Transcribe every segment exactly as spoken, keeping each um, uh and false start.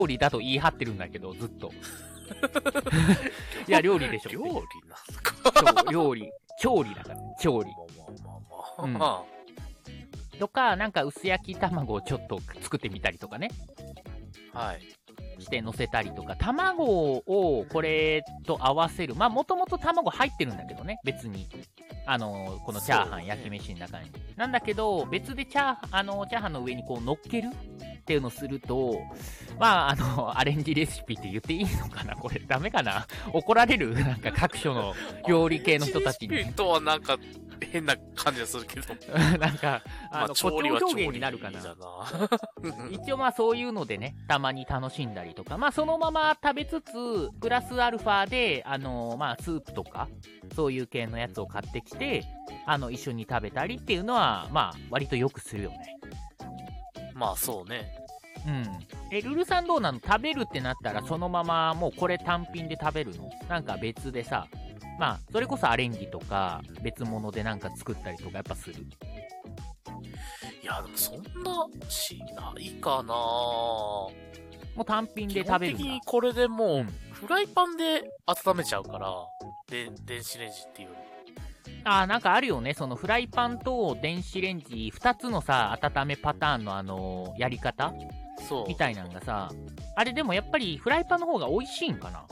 料理だと言い張ってるんだけど、ずっと。いや、料理でしょ。 料理なんか。 そう、料理。調理だから、調理。 まあまあまあまあ。 うん、とか、なんか薄焼き卵をちょっと作ってみたりとかね。 はい。 して乗せたりとか、卵をこれと合わせる。まあ、もともと卵入ってるんだけどね、別に。あのー、このチャーハン、ね、焼き飯の中に。なんだけど、別でチャー、あのー、チャーハンの上にこう乗っけるっていうのをすると、まあ、あのー、アレンジレシピって言っていいのかなこれ、ダメかな怒られるなんか各所の料理系の人たちに。 レシピとはなんか、変な感じがするけど。 なんか、あの、まあ、調理は表現になるかな。一応まあそういうのでね、たまに楽しんだりとか、まあそのまま食べつつ、プラスアルファで、あのー、まあスープとか、そういう系のやつを買ってきて、あの、一緒に食べたりっていうのは、まあ割とよくするよね。 まあそうね。 うん。え、ルルさんどうなの？食べるってなったらそのままもうこれ単品で食べるの？なんか別でさ、まあ、それこそアレンジとか、別物でなんか作ったりとかやっぱする？ いや、でもそんなしないかな。もう単品で食べるんだ。 基本的にこれでもう、フライパンで温めちゃうから、で、電子レンジっていうより。 あー、なんかあるよね。そのフライパンと電子レンジ、二つのさ、温めパターンのあのー、やり方そう。 みたいなのがさ、あれでもやっぱりフライパンの方が美味しいんかな？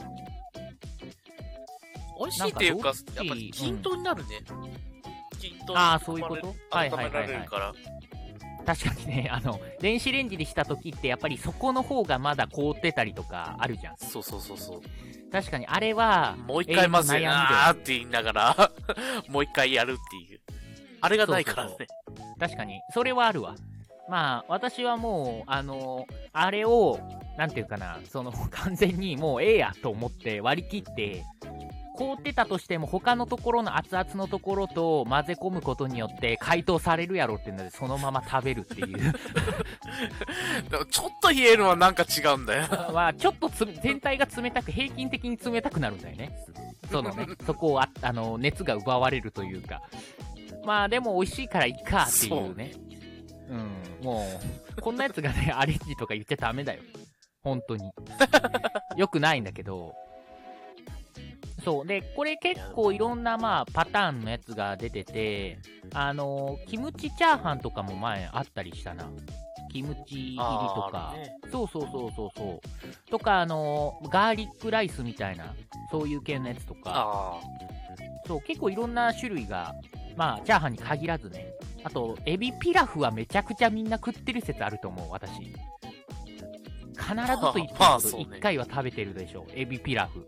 美味しいっていうか、やっぱり均等になるね。 うん、 均等に。 ああ、そういうこと？はいはいはい、はい。 温められるから。 確かにね、あの、電子レンジでした時ってやっぱりそこの方がまだ凍ってたりとかあるじゃん。 そうそうそうそう。 確かにあれは、 もう一回まずやなーって言いながら、もう一回やるっていう。あれがないからね。 そうそうそう確かに、それはあるわ。まあ、私はもう、あの、あれを、なんていうかな、その、完全にもうええやと思って割り切って、凍ってたとしても他のところの熱々のところと混ぜ込むことによって解凍されるやろっていうのでそのまま食べるっていうでもちょっと冷えるのはなんか違うんだよまあちょっとつ全体が冷たく平均的に冷たくなるんだよねそのねそこをああの熱が奪われるというかまあでも美味しいからいっかっていうねう、うん、もうこんなやつがねアレンジとか言っちゃダメだよ本当によくないんだけどそう。で、これ結構いろんなまあパターンのやつが出てて、あのー、キムチチャーハンとかも前あったりしたな。キムチ入りとか。ね、そうそうそうそうそう。とか、あのー、ガーリックライスみたいな、そういう系のやつとか。そう、結構いろんな種類が、まあ、チャーハンに限らずね。あと、エビピラフはめちゃくちゃみんな食ってる説あると思う、私。必ずと言ってもいっかいは食べてるでしょ、エビピラフ。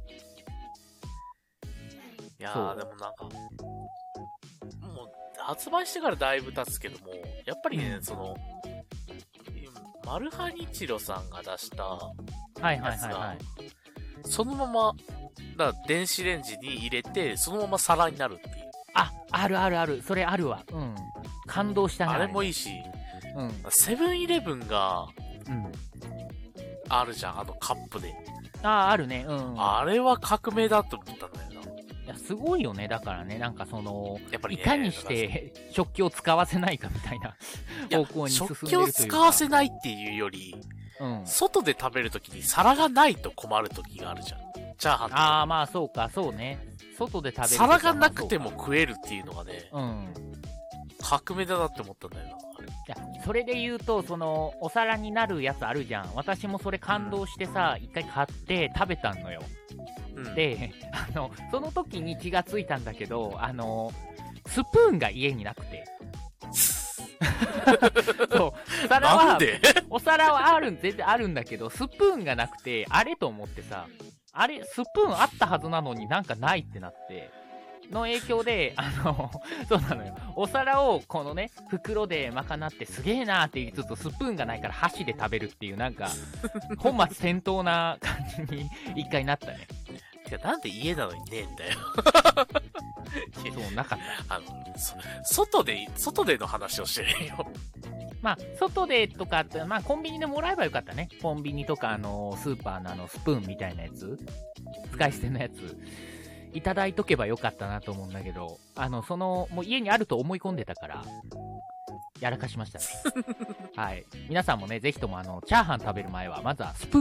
いやーでもなんか、もう発売してからだいぶ経つけども、やっぱりね、うん、その、マルハニチロさんが出したやつが、そのまま、だから電子レンジに入れて、そのまま皿になるっていう。 あ、あるあるある、それあるわ。うん。感動したね。 あれもいいし、 うん。 セブンイレブンが、 うん。 あるじゃん、あのカップで。 ああ、あるね。うん。 あれは革命だって思ったんだよな。 いや、すごいよね。だからね、なんかその、 やっぱりね、 いかにして食器を使わせないかみたいな方向に進んでるというか。 食器を使わせないっていうより、うん、外で食べるときに皿がないと困るときがあるじゃん。チャーハンとか。 ああ、まあそうか、そうね。外で食べる。 皿がなくても食えるっていうのがね、 うん。 革命だなって思ったんだよな。 いや、それで言うと、その、お皿になるやつあるじゃん。私もそれ感動してさ、一、うん、回買って食べたのよ。うん、で、あの、その時に気がついたんだけど、あの、スプーンが家になくて。そう、皿は、お皿はある、全然あるんだけど、スプーンがなくて、あれと思ってさ、あれ、スプーンあったはずなのになんかないってなって、の影響で、あの、そうなのよ。お皿をこのね、袋で賄ってすげえなーって言いつつ、スプーンがないから箸で食べるっていう、なんか、本末転倒な感じに一回なったね。 てか、なんで家なのにねえんだよ。 そう、なかった。 あの、そ、外で、外での話をしてるよ。 まあ、外でとかって、まあ、コンビニでもらえばよかったね。コンビニとか、あの、スーパーのあの、スプーンみたいなやつ、使い捨てのやつ。いただいとけばよかったなと思うんだけど、あの、その、もう家にあると思い込んでたから、 やらかしましたね。はい。皆さんもね、ぜひともあの、チャーハン食べる前は、まずはスプーン